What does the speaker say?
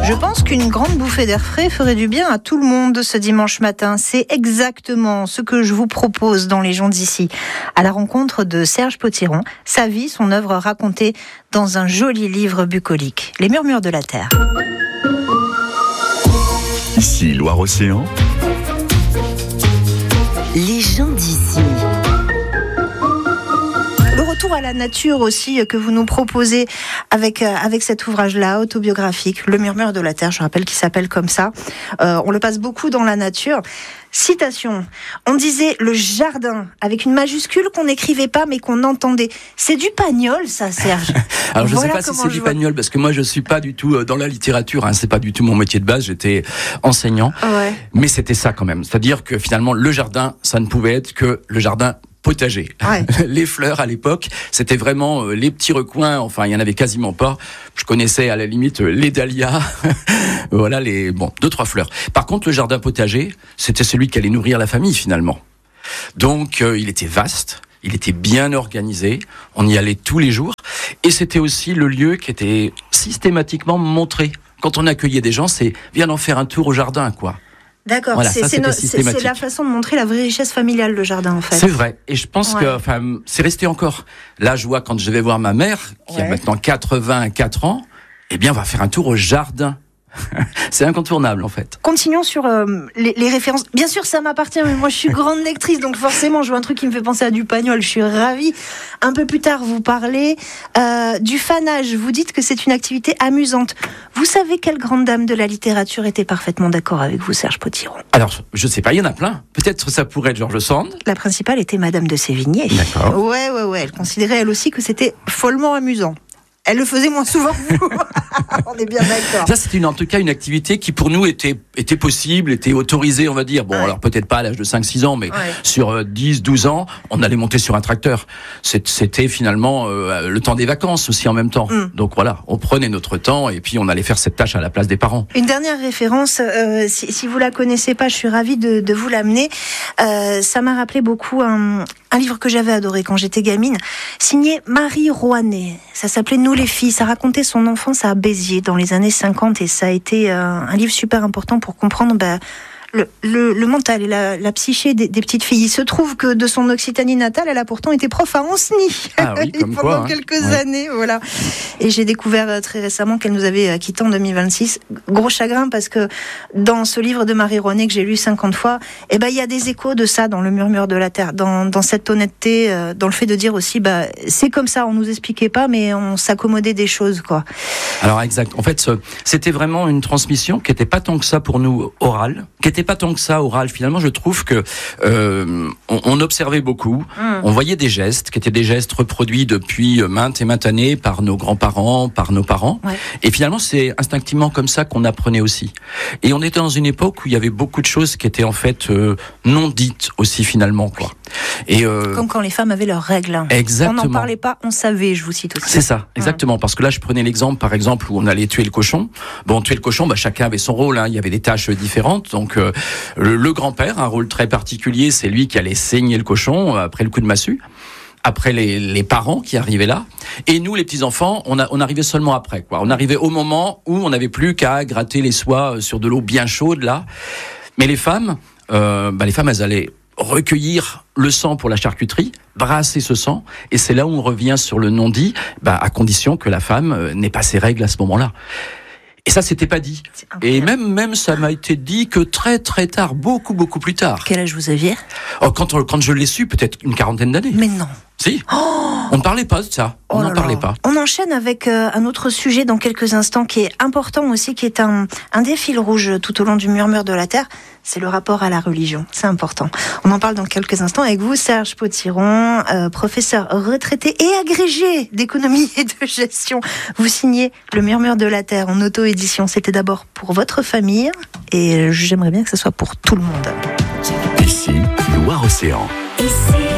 Je pense qu'une grande bouffée d'air frais ferait du bien à tout le monde ce dimanche matin. C'est exactement ce que je vous propose dans Les gens d'ici. À la rencontre de Serge Potiron, sa vie, son œuvre racontée dans un joli livre bucolique, Les murmures de la terre. Ici Loire-Océan. Les gens d'ici. Le retour à la nature aussi que vous nous proposez avec cet ouvrage-là, autobiographique, Le murmure de la terre, je rappelle qu'il s'appelle comme ça. On le passe beaucoup dans la nature. Citation, on disait le jardin avec une majuscule qu'on n'écrivait pas mais qu'on entendait. C'est du Pagnol ça, Serge? Alors je ne sais pas si c'est du Pagnol parce que moi je suis pas du tout dans la littérature, c'est pas du tout mon métier de base, j'étais enseignant, mais c'était ça quand même. C'est-à-dire que finalement le jardin, ça ne pouvait être que le jardin potager. Ouais. Les fleurs à l'époque, c'était vraiment les petits recoins, enfin il y en avait quasiment pas. Je connaissais à la limite les dahlias, voilà deux, trois fleurs. Par contre le jardin potager, c'était celui qui allait nourrir la famille finalement. Donc il était vaste, il était bien organisé, on y allait tous les jours et c'était aussi le lieu qui était systématiquement montré. Quand on accueillait des gens, c'est viens en faire un tour au jardin quoi. D'accord, voilà, c'est la façon de montrer la vraie richesse familiale, le jardin, en fait. C'est vrai, et je pense que c'est resté encore. Là, je vois quand je vais voir ma mère, qui a maintenant 84 ans, eh bien, on va faire un tour au jardin. C'est incontournable en fait. Continuons sur les références. Bien sûr ça m'appartient, mais moi je suis grande lectrice, donc forcément je vois un truc qui me fait penser à du Pagnol. Je suis ravie. Un peu plus tard vous parlez du fanage. Vous dites que c'est une activité amusante. Vous savez quelle grande dame de la littérature était parfaitement d'accord avec vous, Serge Potiron? Alors je sais pas, il y en a plein. Peut-être ça pourrait être George Sand. La principale était Madame de Sévigné. D'accord. Ouais. Elle considérait elle aussi que c'était follement amusant. Elle le faisait moins souvent que vous. On est bien d'accord. Ça, c'était en tout cas une activité qui, pour nous, était possible, était autorisée, on va dire. Bon, alors peut-être pas à l'âge de 5-6 ans, mais sur 10-12 ans, on allait monter sur un tracteur. C'était finalement le temps des vacances aussi en même temps. Donc voilà, on prenait notre temps et puis on allait faire cette tâche à la place des parents. Une dernière référence, si vous la connaissez pas, je suis ravie de vous l'amener. Ça m'a rappelé beaucoup un livre que j'avais adoré quand j'étais gamine, signé Marie Rouanet. Ça s'appelait Nous les filles. Ça racontait son enfance à Béziers dans les années 50 et ça a été un livre super important pour comprendre le mental et la psyché des petites filles. Il se trouve que de son Occitanie natale, elle a pourtant été prof à Ancenis pendant quelques années. Voilà. Et j'ai découvert très récemment qu'elle nous avait quittés en 2026. Gros chagrin parce que dans ce livre de Marie Rouanet que j'ai lu 50 fois, il y a des échos de ça dans Le murmure de la terre, dans cette honnêteté, dans le fait de dire aussi, c'est comme ça, on nous expliquait pas, mais on s'accommodait des choses, quoi. Alors exact. En fait, c'était vraiment une transmission qui était pas tant que ça pour nous orale, Finalement, je trouve que on observait beaucoup, on voyait des gestes qui étaient des gestes reproduits depuis maintes et maintes années par nos grands-parents, par nos parents. Ouais. Et finalement, c'est instinctivement comme ça qu'on apprenait aussi. Et on était dans une époque où il y avait beaucoup de choses qui étaient en fait non dites aussi finalement, quoi. Et comme quand les femmes avaient leurs règles. Exactement. On n'en parlait pas, on savait, je vous cite aussi. C'est ça, exactement. Parce que là, je prenais l'exemple, par exemple, où on allait tuer le cochon. Bon, tuer le cochon, chacun avait son rôle, il y avait des tâches différentes. Donc, le grand-père, un rôle très particulier, c'est lui qui allait saigner le cochon après le coup de massue. Après les parents qui arrivaient là, et nous les petits enfants, on arrivait seulement après, quoi. On arrivait au moment où on n'avait plus qu'à gratter les soies sur de l'eau bien chaude là. Mais les femmes, elles allaient recueillir le sang pour la charcuterie, brasser ce sang, et c'est là où on revient sur le non-dit, à condition que la femme n'ait pas ses règles à ce moment-là. Et ça, c'était pas dit. Et même, ça m'a été dit que très, très tard, beaucoup, beaucoup plus tard. Quel âge vous aviez? Quand je l'ai su, peut-être une 40aine d'années. Mais non. Si. On ne parlait pas de ça. On n'en parlait pas. On enchaîne avec un autre sujet dans quelques instants qui est important aussi, qui est un des fils rouges tout au long du murmure de la terre. C'est le rapport à la religion. C'est important. On en parle dans quelques instants avec vous, Serge Potiron, professeur retraité et agrégé d'économie et de gestion. Vous signez Le murmure de la terre en auto-édition. C'était d'abord pour votre famille et j'aimerais bien que ce soit pour tout le monde. Ici, Loire-Océan. Ici.